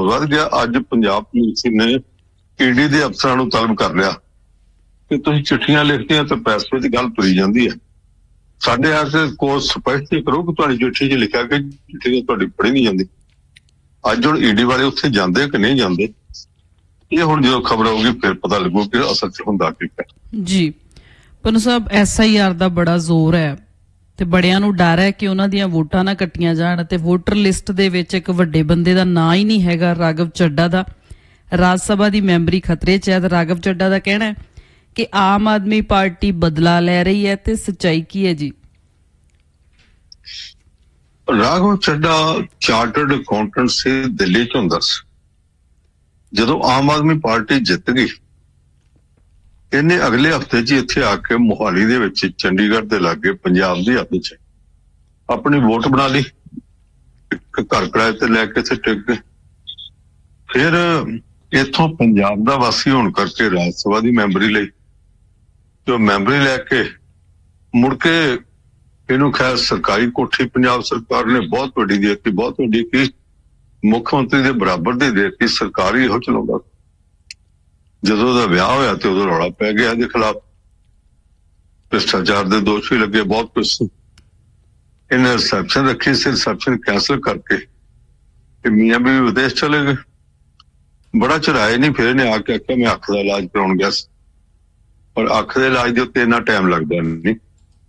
ਹੋਰ ਵੱਧ ਗਿਆ। ਅੱਜ ਪੰਜਾਬ ਪੁਲਿਸ ਨੇ ਈਡੀ ਦੇ ਅਫਸਰਾਂ ਨੂੰ ਤਲਬ ਕਰ ਲਿਆ ਕਿ ਤੁਸੀਂ ਚਿੱਠੀਆਂ ਲਿਖਦੇ ਹੋ ਤਾਂ ਪ੍ਰੈਸ ਵਿੱਚ ਗੱਲ ਤੁਰੀ ਜਾਂਦੀ ਹੈ, ਸਾਡੇ ਆ ਕੇ ਕੋਰਸ ਸਪਸ਼ਟ ਕਰੋ ਕਿ ਤੁਹਾਡੀ ਚਿੱਠੀ 'ਚ ਲਿਖਿਆ ਕਿ ਚਿੱਠੀ ਤੁਹਾਡੀ ਪੜ੍ਹੀ ਨਹੀਂ ਜਾਂਦੀ। ਅੱਜ ਹੁਣ ਈਡੀ ਵਾਲੇ ਉੱਥੇ ਜਾਂਦੇ ਕਿ ਨਹੀਂ ਜਾਂਦੇ, ਇਹ ਹੁਣ ਜਦੋਂ ਖਬਰ ਆਊਗੀ ਫਿਰ ਪਤਾ ਲੱਗੂ ਕਿ ਅਸਲ 'ਚ ਹੁੰਦਾ ਕੀ ਹੈ। ਜੀ ਪੰਨੂ ਸਾਹਿਬ, SIR ਦਾ ਬੜਾ ਜ਼ੋਰ ਹੈ ਤੇ ਬੜਿਆਂ ਨੂੰ ਡਰ ਹੈ ਕਿ ਉਹਨਾਂ ਦੀਆਂ ਵੋਟਾਂ ਨਾ ਕੱਟੀਆਂ ਜਾਣ ਤੇ ਵੋਟਰ ਲਿਸਟ ਦੇ ਵਿੱਚ ਇੱਕ ਵੱਡੇ ਬੰਦੇ ਦਾ ਨਾਂ ਹੀ ਨਹੀਂ ਹੈਗਾ, ਰਾਘਵ ਚੱਡਾ ਦਾ। ਰਾਜ ਸਭਾ ਦੀ ਮੈਂਬਰੀ ਖਤਰੇ 'ਚ ਹੈ ਤੇ ਰਾਘਵ ਚੱਡਾ ਦਾ ਕਹਿਣਾ ਹੈ ਕਿ ਆਮ ਆਦਮੀ ਪਾਰਟੀ ਬਦਲਾ ਲੈ ਰਹੀ ਹੈ, ਤੇ ਸੱਚਾਈ ਕੀ ਹੈ ਜੀ? ਰਾਘਵ ਚੱਡਾ ਚਾਰਟਰਡ ਅਕਾਊਂਟੈਂਟ ਸੀ, ਦਿੱਲੀ 'ਚ ਹੁੰਦਾ ਸੀ। ਜਦੋਂ ਆਮ ਆਦਮੀ ਪਾਰਟੀ ਜਿੱਤ ਗਈ, ਇਹਨੇ ਅਗਲੇ ਹਫ਼ਤੇ 'ਚ ਇੱਥੇ ਆ ਕੇ ਮੋਹਾਲੀ ਦੇ ਵਿੱਚ ਚੰਡੀਗੜ੍ਹ ਦੇ ਲਾਗੇ ਪੰਜਾਬ ਦੀ ਹੱਦ 'ਚ ਆਪਣੀ ਵੋਟ ਬਣਾ ਲਈ, ਇੱਕ ਘਰ ਕਿਰਾਏ ਤੇ ਲੈ ਕੇ ਇੱਥੇ ਟਿਕ ਗਏ। ਫਿਰ ਇੱਥੋਂ ਪੰਜਾਬ ਦਾ ਵਾਸੀ ਹੋਣ ਕਰਕੇ ਰਾਜ ਸਭਾ ਦੀ ਮੈਂਬਰੀ ਲਈ, ਜੋ ਮੈਂਬਰੀ ਲੈ ਕੇ ਮੁੜ ਕੇ ਇਹਨੂੰ ਖੈਰ ਸਰਕਾਰੀ ਕੋਠੀ ਪੰਜਾਬ ਸਰਕਾਰ ਨੇ ਬਹੁਤ ਵੱਡੀ ਦੇ ਦਿੱਤੀ, ਬਹੁਤ ਵੱਡੀ ਕੀ ਮੁੱਖ ਮੰਤਰੀ ਦੇ ਬਰਾਬਰ ਦੀ ਦੇ ਦਿੱਤੀ, ਸਰਕਾਰ ਹੀ ਇਹੋ ਚਲਾਉਂਦਾ। ਜਦੋਂ ਉਹਦਾ ਵਿਆਹ ਹੋਇਆ ਤੇ ਉਦੋਂ ਰੌਲਾ ਪੈ ਗਿਆ ਇਹਦੇ ਖਿਲਾਫ, ਭ੍ਰਿਸ਼ਟਾਚਾਰ ਦੇ ਦੋਸ਼ ਵੀ ਲੱਗੇ, ਬਹੁਤ ਕੁਛ। ਇਹਨੇ ਰਿਸੈਪਸ਼ਨ ਰੱਖੀ ਸੀ, ਰਿਸੈਪਸ਼ਨ ਕੈਂਸਲ ਕਰਕੇ ਤੇ ਮੀਆਂ ਬੀਵੀ ਵਿਦੇਸ਼ ਚਲੇ ਗਏ। ਬੜਾ ਚਿਰਾਏ ਨਹੀਂ, ਫਿਰ ਇਹਨੇ ਆ ਕੇ ਆਖਿਆ ਮੈਂ ਅੱਖ ਦਾ ਇਲਾਜ ਕਰਾਉਣ ਗਿਆ ਸੀ, ਪਰ ਅੱਖ ਦੇ ਇਲਾਜ ਦੇ ਉੱਤੇ ਇੰਨਾ ਟਾਈਮ ਲੱਗਦਾ ਨਹੀਂ।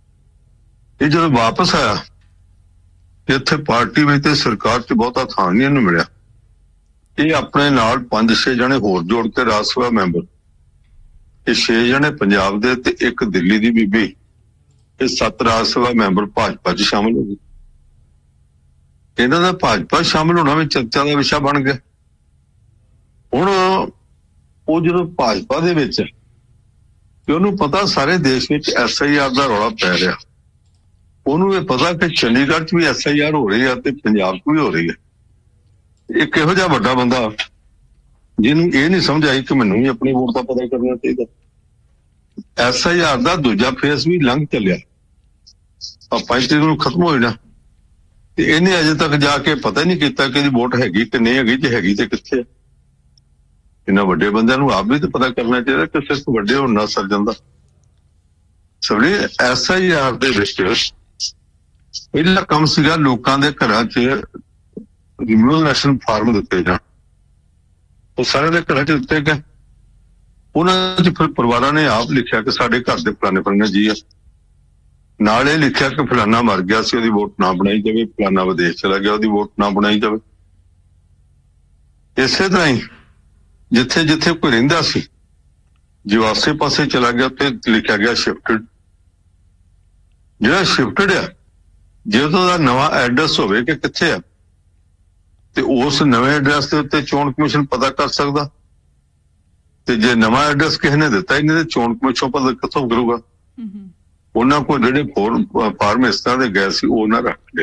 ਇਹ ਜਦੋਂ ਵਾਪਸ ਆਇਆ ਇੱਥੇ ਪਾਰਟੀ ਵਿੱਚ ਤੇ ਸਰਕਾਰ 'ਚ ਬਹੁਤਾ ਥਾਂ ਨਹੀਂ ਇਹਨੂੰ ਮਿਲਿਆ। ਇਹ ਆਪਣੇ ਨਾਲ 5-6 ਜਣੇ ਹੋਰ ਜੋੜ ਕੇ ਰਾਜ ਸਭਾ ਮੈਂਬਰ, ਇਹ 6 ਜਣੇ ਪੰਜਾਬ ਦੇ ਤੇ ਇੱਕ ਦਿੱਲੀ ਦੀ ਬੀਬੀ, ਇਹ 7 ਰਾਜ ਸਭਾ ਮੈਂਬਰ ਭਾਜਪਾ 'ਚ ਸ਼ਾਮਲ ਹੋ ਗਏ। ਇਹਨਾਂ ਦਾ ਭਾਜਪਾ ਸ਼ਾਮਲ ਹੋਣਾ ਵੀ ਚਰਚਾ ਦਾ ਵਿਸ਼ਾ ਬਣ ਗਿਆ। ਹੁਣ ਉਹ ਜਦੋਂ ਭਾਜਪਾ ਦੇ ਵਿੱਚ ਤੇ ਉਹਨੂੰ ਪਤਾ ਸਾਰੇ ਦੇਸ਼ ਵਿੱਚ SIR ਦਾ ਰੌਲਾ ਪੈ ਰਿਹਾ, ਉਹਨੂੰ ਇਹ ਪਤਾ ਕਿ ਚੰਡੀਗੜ੍ਹ 'ਚ ਵੀ SIR ਹੋ ਰਹੀ ਹੈ ਤੇ ਪੰਜਾਬ 'ਚ ਵੀ ਹੋ ਰਹੀ ਹੈ। ਇੱਕ ਇਹੋ ਜਿਹਾ ਵੱਡਾ ਬੰਦਾ ਜਿਹਨੂੰ ਇਹ ਨਹੀਂ ਸਮਝ ਆਈ ਕਿ ਮੈਨੂੰ ਵੀ ਆਪਣੀ ਵੋਟ ਦਾ ਪਤਾ ਕਰਨਾ ਚਾਹੀਦਾ। SIR ਦਾ ਦੂਜਾ ਫੇਸ ਵੀ ਲੰਘ ਚੱਲਿਆ, 5 ਤਰੀਕ ਨੂੰ ਖਤਮ ਹੋ ਜਾਣਾ, ਤੇ ਇਹਨੇ ਅਜੇ ਤੱਕ ਜਾ ਕੇ ਪਤਾ ਹੀ ਨਹੀਂ ਕੀਤਾ ਕਿ ਇਹਦੀ ਵੋਟ ਹੈਗੀ ਕਿ ਨਹੀਂ ਹੈਗੀ, ਜੇ ਹੈਗੀ ਤੇ ਕਿੱਥੇ। ਇਹਨਾਂ ਵੱਡੇ ਬੰਦਿਆਂ ਨੂੰ ਆਪ ਵੀ ਤਾਂ ਪਤਾ ਕਰਨਾ ਚਾਹੀਦਾ ਕਿ ਸਿਰਫ ਵੱਡੇ ਹੋਣ ਨਾਲ ਸਰ ਜਾਂਦਾ। ਸਭੀ SIR ਦੇ ਵਿੱਚ ਪਹਿਲਾ ਕੰਮ ਸੀਗਾ ਲੋਕਾਂ ਦੇ ਘਰਾਂ 'ਚ ਰਿਮਿਊਨਰੇਸ਼ਨ ਫਾਰਮ ਦਿੱਤੇ ਜਾਣ, ਉਹ ਸਾਰਿਆਂ ਦੇ ਘਰਾਂ 'ਚ ਦਿੱਤੇ ਗਏ। ਉਹਨਾਂ 'ਚ ਫਿਰ ਪਰਿਵਾਰਾਂ ਨੇ ਆਪ ਲਿਖਿਆ ਕਿ ਸਾਡੇ ਘਰ ਦੇ ਫਲਾਣੇ ਜੀ ਆ, ਨਾਲ ਇਹ ਲਿਖਿਆ ਕਿ ਫਲਾਨਾ ਮਰ ਗਿਆ ਸੀ, ਉਹਦੀ ਵੋਟ ਨਾ ਬਣਾਈ ਜਾਵੇ, ਫਲਾਨਾ ਵਿਦੇਸ਼ ਚਲਾ ਗਿਆ, ਉਹਦੀ ਵੋਟ ਨਾ ਬਣਾਈ ਜਾਵੇ। ਇਸੇ ਤਰ੍ਹਾਂ ਹੀ ਜਿੱਥੇ ਜਿੱਥੇ ਕੋਈ ਰਹਿੰਦਾ ਸੀ, ਜੋ ਆਸੇ ਪਾਸੇ ਚਲਾ ਗਿਆ ਤੇ ਲਿਖਿਆ ਗਿਆ ਸ਼ਿਫਟਡ। ਜਿਹੜਾ ਸ਼ਿਫਟਡ ਆ, ਜੇ ਉਹਦਾ ਨਵਾਂ ਐਡਰੈਸ ਹੋਵੇ ਕਿ ਕਿੱਥੇ ਆ, ਤੇ ਉਸ ਨਵੇਂ ਐਡਰੈਸ ਦੇ ਉੱਤੇ ਚੋਣ ਕਮਿਸ਼ਨ ਪਤਾ ਕਰ ਸਕਦਾ। ਤੇ ਜੇ ਨਵਾਂ ਐਡਰੈਸ ਕਿਸੇ ਨੇ ਦਿੱਤਾ ਹੀ ਨਹੀਂ ਤੇ ਚੋਣ ਕਮਿਸ਼ਨ ਪਤਾ ਕਿੱਥੋਂ ਕਰੂਗਾ? ਉਹਨਾਂ ਕੋਲ ਜਿਹੜੇ ਫਾਰਮ ਇਸ ਤਰ੍ਹਾਂ ਦੇ ਗਏ ਸੀ ਉਹ ਨਾ ਰੱਖ ਲਏ।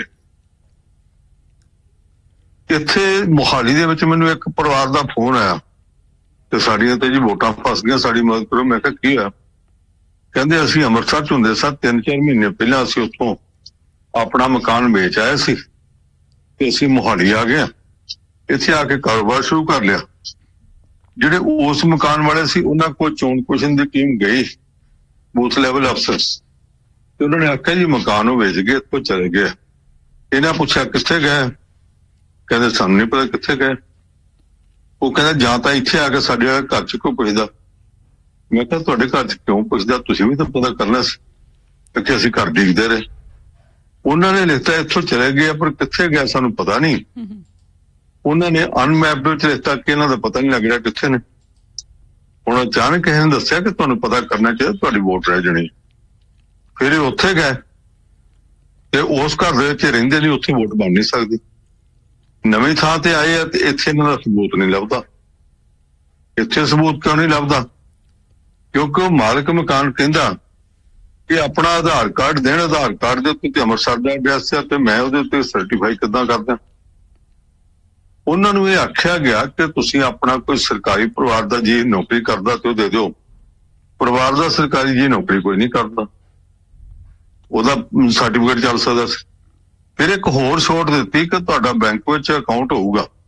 ਇੱਥੇ ਮੋਹਾਲੀ ਦੇ ਵਿੱਚ ਮੈਨੂੰ ਇੱਕ ਪਰਿਵਾਰ ਦਾ ਫੋਨ ਆਇਆ ਤੇ ਸਾਡੀਆਂ ਤੇ ਜੀ ਵੋਟਾਂ ਫਸ ਗਈਆਂ, ਸਾਡੀ ਮਦਦ ਕਰੋ। ਮੈਂ ਕਿਹਾ ਕੀ ਹੋਇਆ? ਕਹਿੰਦੇ ਅਸੀਂ ਅੰਮ੍ਰਿਤਸਰ 'ਚ ਹੁੰਦੇ ਸਾਂ, 3-4 ਮਹੀਨੇ ਪਹਿਲਾਂ ਅਸੀਂ ਉੱਥੋਂ ਆਪਣਾ ਮਕਾਨ ਵੇਚ ਆਏ ਸੀ ਤੇ ਅਸੀਂ ਮੋਹਾਲੀ ਆ ਗਏ, ਇੱਥੇ ਆ ਕੇ ਕਾਰੋਬਾਰ ਸ਼ੁਰੂ ਕਰ ਲਿਆ। ਜਿਹੜੇ ਉਸ ਮਕਾਨ ਵਾਲੇ ਸੀ ਉਹਨਾਂ ਕੋਲ ਚੋਣ ਕਮਿਸ਼ਨ ਦੀ ਟੀਮ ਗਈ, ਬੂਥ ਲੈਵਲ ਅਫਸਰ, ਤੇ ਉਹਨਾਂ ਨੇ ਆਖਿਆ ਜੀ ਮਕਾਨ ਉਹ ਵੇਚ ਗਏ, ਇੱਥੋਂ ਚਲੇ ਗਏ। ਇਹਨਾਂ ਪੁੱਛਿਆ ਕਿੱਥੇ ਗਏ? ਕਹਿੰਦੇ ਸਾਨੂੰ ਨਹੀਂ ਪਤਾ ਕਿੱਥੇ ਗਏ। ਉਹ ਕਹਿੰਦਾ ਜਾਂ ਤਾਂ ਇੱਥੇ ਆ ਕੇ ਸਾਡੇ ਘਰ 'ਚ ਕੋਈ ਪੁੱਛਦਾ। ਮੈਂ ਕਿਹਾ ਤੁਹਾਡੇ ਘਰ 'ਚ ਕਿਉਂ ਪੁੱਛਦਾ, ਤੁਸੀਂ ਵੀ ਤਾਂ ਪਤਾ ਕਰਨਾ ਸੀ ਕਿ ਅਸੀਂ ਘਰ ਡੀਕਦੇ ਰਹੇ। ਉਹਨਾਂ ਨੇ ਲਿਖਤਾ ਇੱਥੋਂ ਚਲੇ ਗਏ, ਪਰ ਕਿੱਥੇ ਗਿਆ ਸਾਨੂੰ ਪਤਾ ਨਹੀਂ। ਉਹਨਾਂ ਨੇ ਅਨਮੈਪਡ ਵਿੱਚ ਲਿਖਤਾ ਕਿ ਇਹਨਾਂ ਦਾ ਪਤਾ ਨਹੀਂ ਲੱਗ ਰਿਹਾ ਕਿੱਥੇ ਨੇ। ਹੁਣ ਅਚਾਨਕ ਕਿਸੇ ਨੇ ਦੱਸਿਆ ਕਿ ਤੁਹਾਨੂੰ ਪਤਾ ਕਰਨਾ ਚਾਹੀਦਾ, ਤੁਹਾਡੀ ਵੋਟ ਰਹਿ ਜਾਣੀ। ਫਿਰ ਇਹ ਉੱਥੇ ਗਏ ਤੇ ਉਸ ਘਰ ਦੇ ਵਿੱਚ ਰਹਿੰਦੇ ਨਹੀਂ, ਉੱਥੇ ਵੋਟ ਬਣ ਨਹੀਂ ਸਕਦੀ। ਨਵੀਂ ਥਾਂ ਤੇ ਆਏ ਆ ਤੇ ਇੱਥੇ ਇਹਨਾਂ ਦਾ ਸਬੂਤ ਨਹੀਂ ਲੱਭਦਾ। ਇੱਥੇ ਸਬੂਤ ਕਿਉਂ ਨਹੀਂ ਲੱਭਦਾ? ਕਿਉਂਕਿ ਉਹ ਮਾਲਕ ਮਕਾਨ ਕਹਿੰਦਾ ਕਿ ਆਪਣਾ ਆਧਾਰ ਕਾਰਡ ਦੇਣ, ਆਧਾਰ ਕਾਰਡ ਦੇ ਉੱਤੇ ਅੰਮ੍ਰਿਤਸਰ ਦਾ ਐਡਰੈਸ ਹੈ ਤੇ ਮੈਂ ਉਹਦੇ ਉੱਤੇ ਸਰਟੀਫਾਈ ਕਿੱਦਾਂ ਕਰਦਾ। ਉਹਨਾਂ ਨੂੰ ਇਹ ਆਖਿਆ ਗਿਆ ਕਿ ਤੁਸੀਂ ਆਪਣਾ ਕੋਈ ਸਰਕਾਰੀ ਪਰਿਵਾਰ ਦਾ ਜੀ ਨੌਕਰੀ ਕਰਦਾ ਤੇ ਉਹ ਦੇ ਦਿਓ। ਪਰਿਵਾਰ ਦਾ ਸਰਕਾਰੀ ਜੀ ਨੌਕਰੀ ਕੋਈ ਨਹੀਂ ਕਰਦਾ, ਉਹਦਾ ਸਰਟੀਫਿਕੇਟ ਚੱਲ ਸਕਦਾ ਸੀ। ਫਿਰ ਇੱਕ ਹੋਰ ਛੋਟ ਦਿੱਤੀ ਕਿ ਤੁਹਾਡਾ ਬੈਂਕ ਵਿੱਚ ਅਕਾਊਂਟ ਹੋਊਗਾ,